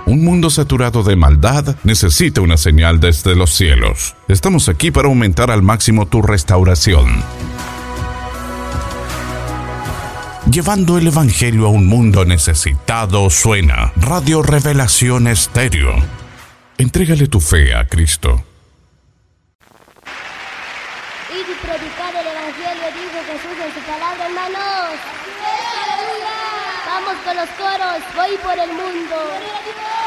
Un mundo saturado de maldad necesita una señal desde los cielos. Estamos aquí para aumentar al máximo tu restauración, llevando el Evangelio a un mundo necesitado. Suena Radio Revelación Estéreo. Entrégale tu fe a Cristo. Id y predicad el Evangelio, dice Jesús en su palabra, hermanos. ¡Aleluya! Vamos con los coros, voy por el mundo.